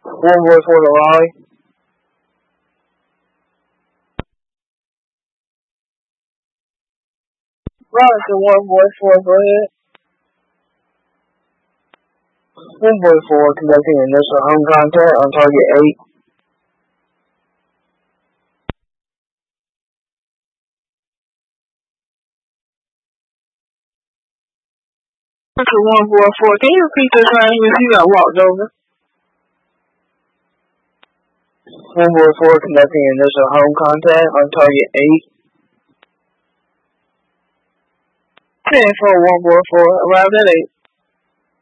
One boy for the Raleigh. Robinson, one boy for, go ahead. One boy for conducting initial home contact on target 8. Robinson, one boy for, can you repeat this range if you got walked over? One boy for conducting initial home contact on target 8. 10 for one boy for, arrived at 8.